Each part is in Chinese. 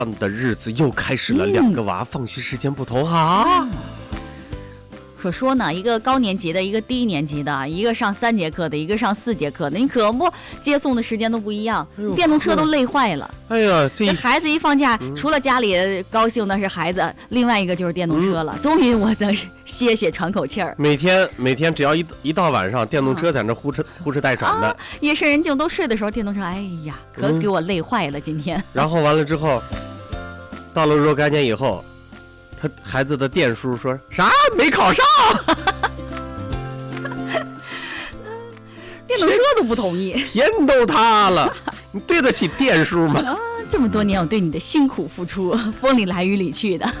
的日子又开始了，两个娃放学时间不同啊。 可说呢，一个高年级的，一个低年级的，一个上3节课的，一个上4节课的，你可不接送的时间都不一样，电动车都累坏了。 哎呀，这孩子一放假，除了家里高兴的是孩子，另外一个就是电动车了。终于我的歇歇喘口气儿。 每天只要一到晚上，电动车在那呼哧带喘的。 夜深人静都睡的时候，电动车，哎呀，可给我累坏了今天。 然后完了之后，到了若干年以后。他孩子的电叔说啥没考上， 电动车都不同意， 天都塌了，你对得起电叔吗？ 这么多年我对你的辛苦付出，风里来雨里去的。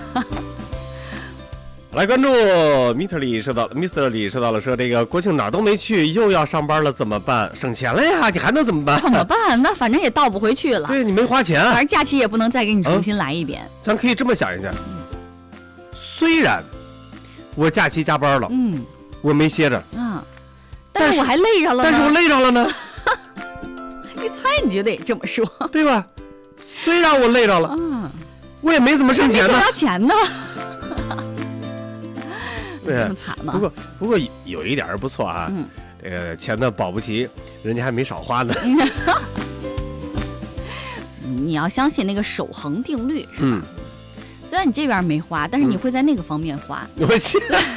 来关注 Mr. 李收到了，说这个国庆哪儿都没去，又要上班了，怎么办？省钱了呀，你还能怎么办？ 怎么办？那反正也倒不回去了。 对，你没花钱， 反正假期也不能再给你重新来一遍。 咱可以这么想一下。虽然我假期加班了，我没歇着， 但是我还累着了呢。 但是我累着了呢。 你猜你就得这么说， 对吧？虽然我累着了，我也没怎么挣钱呢。 没挣着钱呢。 对， 这么惨吗？ 不过有一点儿不错啊，这个钱呢保不齐人家还没少花呢。 你要相信那个守恒定律，是吧？虽然你这边没花，但是你会在那个方面花。 我信。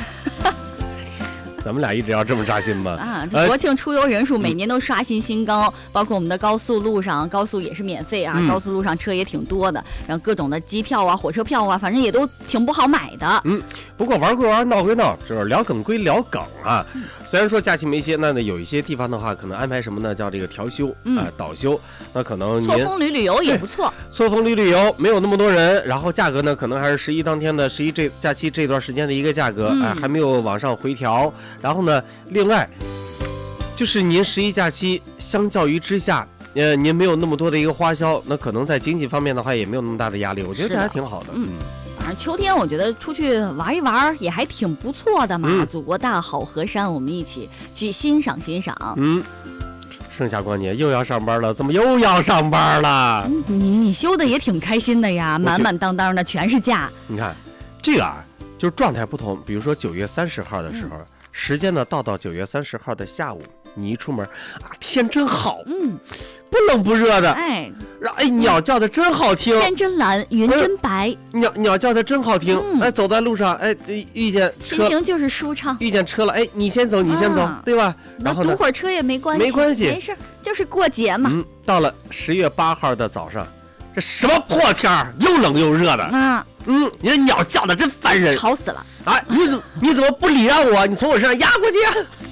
咱们俩一直要这么扎心吗？ 这国庆出游人数每年都刷新高，包括我们的高速路上，高速也是免费啊，高速路上车也挺多的，然后各种的机票啊、火车票啊，反正也都挺不好买的。 不过玩归玩，闹归闹，就是聊梗归聊梗啊。虽然说假期没歇，那有一些地方的话，可能安排什么呢？叫这个调休倒休，那可能错峰旅游也不错。 错峰旅游没有那么多人，然后价格呢，可能还是11当天的11假期这段时间的一个价格，还没有往上回调。然后呢，另外就是您11假期相较于之下，您没有那么多的一个花销，那可能在经济方面的话也没有那么大的压力，我觉得这还挺好的。 反正秋天我觉得出去玩一玩也还挺不错的嘛。祖国大好河山，我们一起去欣赏欣赏。 盛夏光年又要上班了，怎么又要上班了？ 你休的也挺开心的呀，满满当当的全是假。 你看这个就是状态不同，比如说9月30号的时候，时间呢到9月30号的下午，你一出门天真好，不冷不热的，鸟叫的真好听， 天真蓝，云真白， 鸟叫的真好听，走在路上，遇见车， 心情就是舒畅， 遇见车了，你先走，对吧？然后堵会儿车也没关系，没事，就是过节嘛。 到了10月8号的早上，这什么破天又冷又热的你这鸟叫的真烦人， 吵死了你怎么不礼让我？你从我身上压过去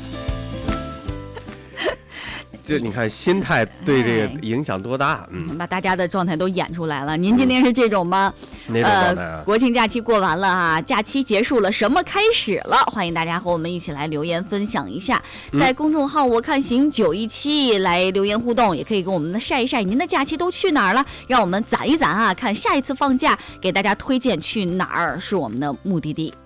就你看心态对这个影响多大。 把大家的状态都演出来了。您今天是这种吗？ 哪种状态啊？ 国庆假期过完了假期结束了，什么开始了？欢迎大家和我们一起来留言分享一下，在公众号我看行917来留言互动，也可以跟我们晒一晒您的假期都去哪儿了，让我们攒一攒看下一次放假给大家推荐去哪儿是我们的目的地。